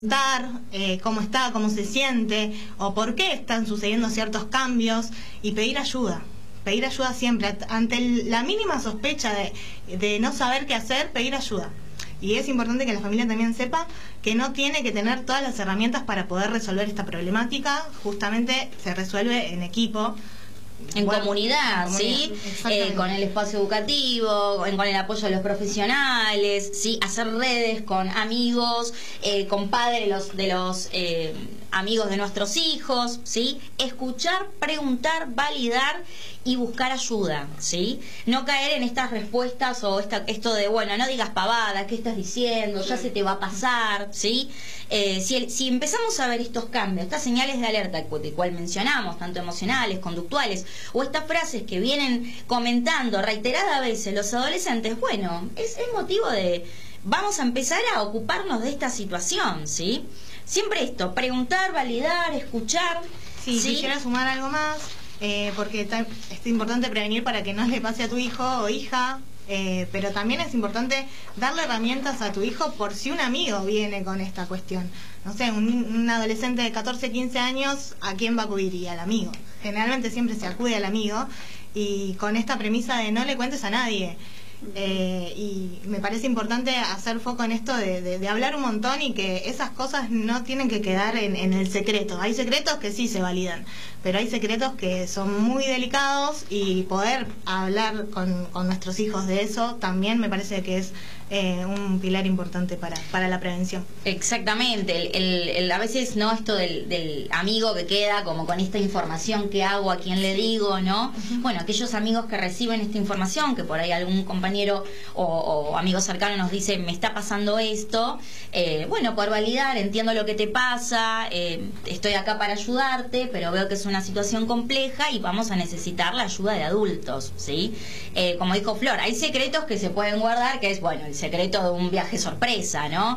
Dar cómo está, cómo se siente o por qué están sucediendo ciertos cambios y pedir ayuda. Pedir ayuda siempre. Ante la mínima sospecha de no saber qué hacer, pedir ayuda. Y es importante que la familia también sepa que no tiene que tener todas las herramientas para poder resolver esta problemática. Justamente se resuelve en equipo. En comunidad, ¿sí? Con el espacio educativo, con el apoyo de los profesionales, ¿sí? Hacer redes con amigos, con padres de los amigos de nuestros hijos, ¿sí? Escuchar, preguntar, validar y buscar ayuda, ¿sí? No caer en estas respuestas o esto de, bueno, no digas pavadas, ¿qué estás diciendo? Ya se te va a pasar, ¿sí? Si empezamos a ver estos cambios, estas señales de alerta que cual mencionamos, tanto emocionales, conductuales, o estas frases que vienen comentando reiteradas veces los adolescentes, bueno, es motivo de, vamos a empezar a ocuparnos de esta situación, ¿sí? Siempre esto, preguntar, validar, escuchar. Sí, ¿sí? Quisiera sumar algo más, porque es importante prevenir para que no le pase a tu hijo o hija. Pero también es importante darle herramientas a tu hijo por si un amigo viene con esta cuestión. No sé, un adolescente de 14, 15 años, ¿a quién va a acudir? Y al amigo. Generalmente siempre se acude al amigo y con esta premisa de no le cuentes a nadie. Y me parece importante hacer foco en esto de hablar un montón y que esas cosas no tienen que quedar en el secreto. Hay secretos que sí se validan, pero hay secretos que son muy delicados y poder hablar con nuestros hijos de eso también me parece que es un pilar importante para la prevención. Exactamente, a veces no esto del amigo que queda como con esta información, ¿qué hago? ¿A quién le digo? ¿No? Bueno, aquellos amigos que reciben esta información, que por ahí algún compañero o amigo cercano nos dice, me está pasando esto, bueno, poder validar, entiendo lo que te pasa, estoy acá para ayudarte, pero veo que es una situación compleja y vamos a necesitar la ayuda de adultos, ¿sí? Como dijo Flor, hay secretos que se pueden guardar, que es, bueno, el secreto de un viaje sorpresa, ¿no?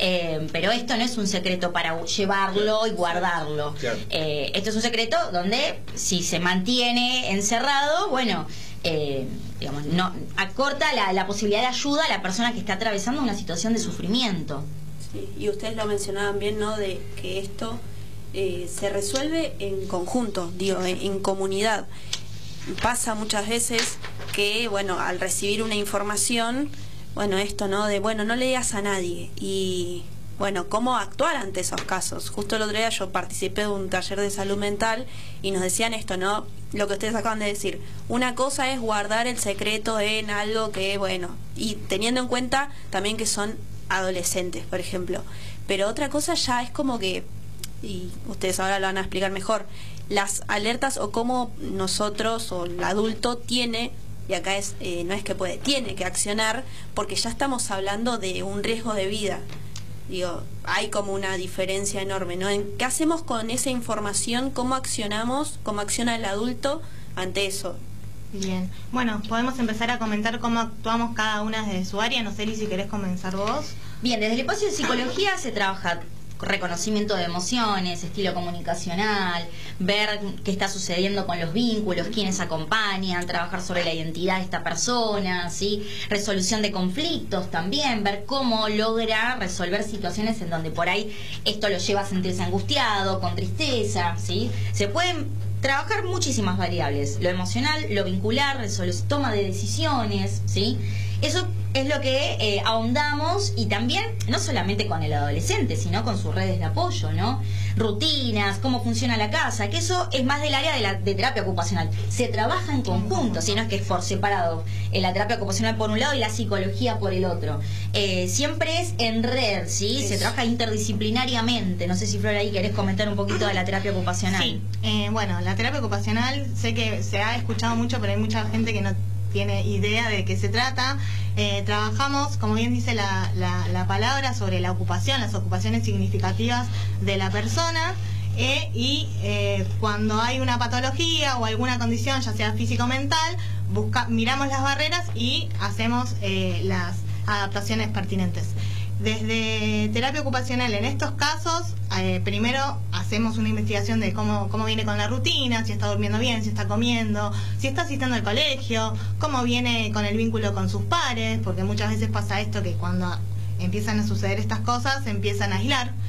Pero esto no es un secreto para llevarlo y guardarlo. Claro. Esto es un secreto donde si se mantiene encerrado, bueno, digamos, no acorta la posibilidad de ayuda a la persona que está atravesando una situación de sufrimiento. Sí, y ustedes lo mencionaban bien, ¿no? De que esto se resuelve en conjunto, digo, en comunidad. Pasa muchas veces que, bueno, al recibir una información, bueno, esto, ¿no? De, bueno, no le digas a nadie. Y, bueno, cómo actuar ante esos casos. Justo el otro día yo participé de un taller de salud mental y nos decían esto, ¿no? Lo que ustedes acaban de decir. Una cosa es guardar el secreto en algo que, bueno, y teniendo en cuenta también que son adolescentes, por ejemplo. Pero otra cosa ya es como que, y ustedes ahora lo van a explicar mejor, las alertas o cómo nosotros o el adulto tiene, y acá es no es que puede, tiene que accionar, porque ya estamos hablando de un riesgo de vida. Digo, hay como una diferencia enorme, ¿no? En qué hacemos con esa información, cómo accionamos, cómo acciona el adulto ante eso. Bien, bueno, podemos empezar a comentar cómo actuamos cada una desde su área. No sé, Liz, si querés comenzar vos. Bien, desde el espacio de psicología se trabaja reconocimiento de emociones, estilo comunicacional, ver qué está sucediendo con los vínculos, quiénes acompañan, trabajar sobre la identidad de esta persona, ¿sí? Resolución de conflictos también, ver cómo logra resolver situaciones en donde por ahí esto lo lleva a sentirse angustiado, con tristeza, ¿sí? Se pueden trabajar muchísimas variables, lo emocional, lo vincular, toma de decisiones, ¿sí? Eso es lo que ahondamos, y también no solamente con el adolescente, sino con sus redes de apoyo, ¿no? Rutinas, cómo funciona la casa, que eso es más del área de terapia ocupacional. Se trabaja en conjunto, si no es que es por separado, la terapia ocupacional por un lado y la psicología por el otro. Siempre es en red, ¿sí? Se trabaja interdisciplinariamente. No sé si, Flor, ahí querés comentar un poquito de la terapia ocupacional. Sí, bueno, la terapia ocupacional sé que se ha escuchado mucho, pero hay mucha gente que no tiene idea de qué se trata. Trabajamos, como bien dice la palabra, sobre la ocupación, las ocupaciones significativas de la persona, y cuando hay una patología o alguna condición, ya sea físico o mental, miramos las barreras y hacemos las adaptaciones pertinentes. Desde terapia ocupacional, en estos casos, primero hacemos una investigación de cómo viene con la rutina, si está durmiendo bien, si está comiendo, si está asistiendo al colegio, cómo viene con el vínculo con sus pares, porque muchas veces pasa esto, que cuando empiezan a suceder estas cosas, se empiezan a aislar.